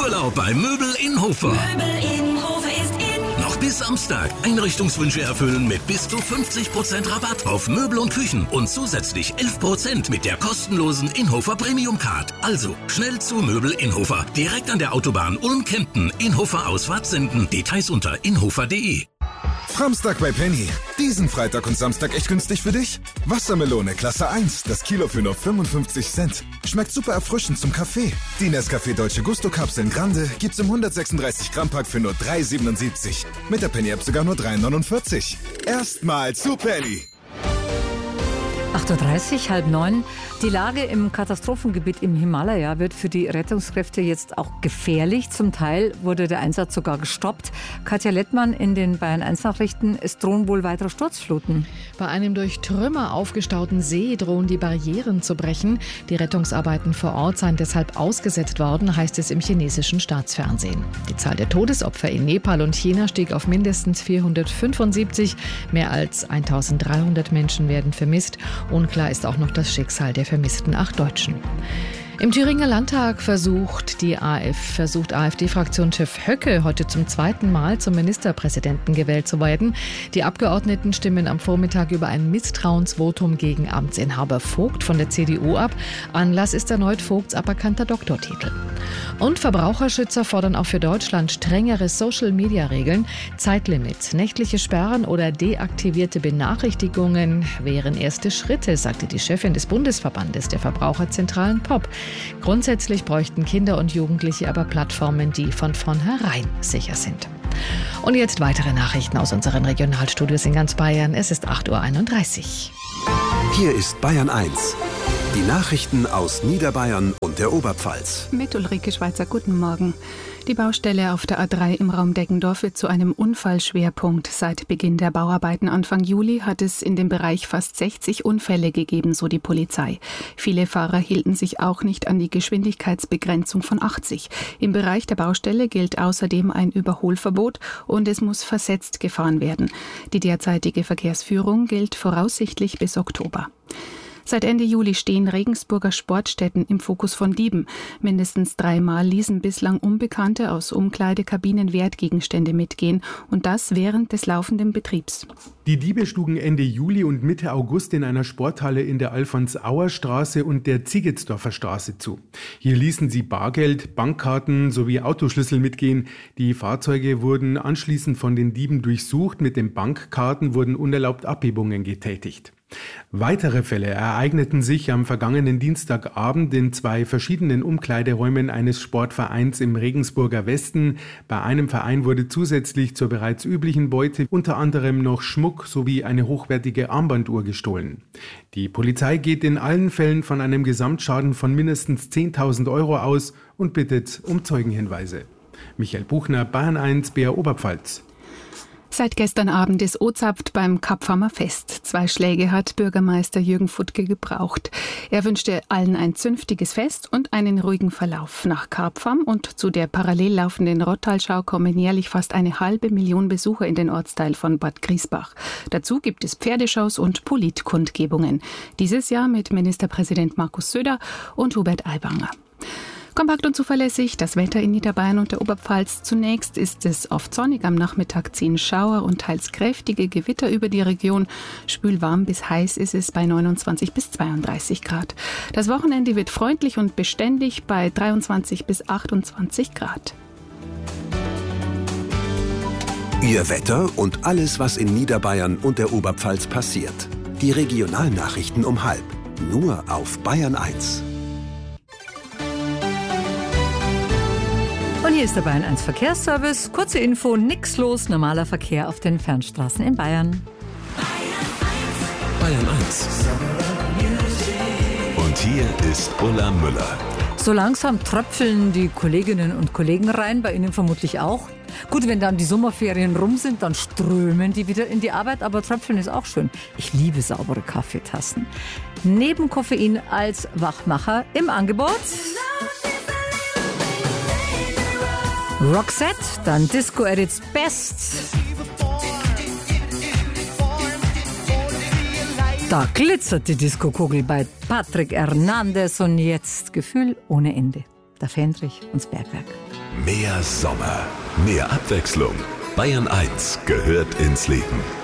Urlaub bei Möbel in Hofer. Möbel in Hofer ist in. Noch bis Samstag. Einrichtungswünsche erfüllen mit bis zu 50% Rabatt auf Möbel und Küchen und zusätzlich 11% mit der kostenlosen Inhofer Premium Card. Also schnell zu Möbel in Hofer. Direkt an der Autobahn Ulm-Kempten. Inhofer Ausfahrt senden. Details unter inhofer.de. Samstag bei Penny. Diesen Freitag und Samstag echt günstig für dich? Wassermelone Klasse 1, das Kilo für nur 55 Cent. Schmeckt super erfrischend zum Kaffee. Die Nescafé Dolce Gusto Kapseln Grande gibt's im 136 Gramm Pack für nur 3,77. Mit der Penny App sogar nur 3,49. Erstmal zu Penny. 8.30 Uhr, 8:30. Die Lage im Katastrophengebiet im Himalaya wird für die Rettungskräfte jetzt auch gefährlich. Zum Teil wurde der Einsatz sogar gestoppt. Katja Lettmann in den Bayern 1 Nachrichten. Es drohen wohl weitere Sturzfluten. Bei einem durch Trümmer aufgestauten See drohen die Barrieren zu brechen. Die Rettungsarbeiten vor Ort seien deshalb ausgesetzt worden, heißt es im chinesischen Staatsfernsehen. Die Zahl der Todesopfer in Nepal und China stieg auf mindestens 475. Mehr als 1.300 Menschen werden vermisst. Unklar ist auch noch das Schicksal der vermissten 8 Deutschen. Im Thüringer Landtag versucht AfD-Fraktionschef Höcke heute zum 2. Mal zum Ministerpräsidenten gewählt zu werden. Die Abgeordneten stimmen am Vormittag über ein Misstrauensvotum gegen Amtsinhaber Vogt von der CDU ab. Anlass ist erneut Vogts aberkannter Doktortitel. Und Verbraucherschützer fordern auch für Deutschland strengere Social-Media-Regeln. Zeitlimit, nächtliche Sperren oder deaktivierte Benachrichtigungen wären erste Schritte, sagte die Chefin des Bundesverbandes der Verbraucherzentralen POP. Grundsätzlich bräuchten Kinder und Jugendliche aber Plattformen, die von vornherein sicher sind. Und jetzt weitere Nachrichten aus unseren Regionalstudios in ganz Bayern. Es ist 8.31 Uhr. Hier ist Bayern 1. Die Nachrichten aus Niederbayern und der Oberpfalz. Mit Ulrike Schweizer, guten Morgen. Die Baustelle auf der A3 im Raum Deggendorf wird zu einem Unfallschwerpunkt. Seit Beginn der Bauarbeiten Anfang Juli hat es in dem Bereich fast 60 Unfälle gegeben, so die Polizei. Viele Fahrer hielten sich auch nicht an die Geschwindigkeitsbegrenzung von 80. Im Bereich der Baustelle gilt außerdem ein Überholverbot und es muss versetzt gefahren werden. Die derzeitige Verkehrsführung gilt voraussichtlich bis Oktober. Seit Ende Juli stehen Regensburger Sportstätten im Fokus von Dieben. Mindestens 3-mal ließen bislang Unbekannte aus Umkleidekabinen Wertgegenstände mitgehen und das während des laufenden Betriebs. Die Diebe schlugen Ende Juli und Mitte August in einer Sporthalle in der Alfons-Auer-Straße und der Ziegetsdorfer Straße zu. Hier ließen sie Bargeld, Bankkarten sowie Autoschlüssel mitgehen. Die Fahrzeuge wurden anschließend von den Dieben durchsucht. Mit den Bankkarten wurden unerlaubt Abhebungen getätigt. Weitere Fälle ereigneten sich am vergangenen Dienstagabend in 2 verschiedenen Umkleideräumen eines Sportvereins im Regensburger Westen. Bei einem Verein wurde zusätzlich zur bereits üblichen Beute unter anderem noch Schmuck sowie eine hochwertige Armbanduhr gestohlen. Die Polizei geht in allen Fällen von einem Gesamtschaden von mindestens 10.000 € aus und bittet um Zeugenhinweise. Michael Buchner, Bayern 1, BR Oberpfalz. Seit gestern Abend ist O-Zapft beim Kapfhammer Fest. 2 Schläge hat Bürgermeister Jürgen Futtke gebraucht. Er wünschte allen ein zünftiges Fest und einen ruhigen Verlauf. Nach Karpfam und zu der parallel laufenden Rottalschau kommen jährlich fast 500.000 Besucher in den Ortsteil von Bad Griesbach. Dazu gibt es Pferdeshows und Politkundgebungen. Dieses Jahr mit Ministerpräsident Markus Söder und Hubert Aiwanger. Kompakt und zuverlässig, das Wetter in Niederbayern und der Oberpfalz. Zunächst ist es oft sonnig, am Nachmittag ziehen Schauer und teils kräftige Gewitter über die Region. Schwülwarm bis heiß ist es bei 29 bis 32 Grad. Das Wochenende wird freundlich und beständig bei 23 bis 28 Grad. Ihr Wetter und alles, was in Niederbayern und der Oberpfalz passiert. Die Regionalnachrichten um 12:30. Nur auf Bayern 1. Und hier ist der Bayern 1 Verkehrsservice. Kurze Info, nix los, normaler Verkehr auf den Fernstraßen in Bayern. Bayern 1. Und hier ist Ulla Müller. So langsam tröpfeln die Kolleginnen und Kollegen rein, bei Ihnen vermutlich auch. Gut, wenn dann die Sommerferien rum sind, dann strömen die wieder in die Arbeit, aber tröpfeln ist auch schön. Ich liebe saubere Kaffeetassen. Neben Koffein als Wachmacher im Angebot Roxette, dann Disco at its best. Da glitzert die Diskokugel bei Patrick Hernandez und jetzt Gefühl ohne Ende. der Fendrich und das Bergwerk. Mehr Sommer, mehr Abwechslung. Bayern 1 gehört ins Leben.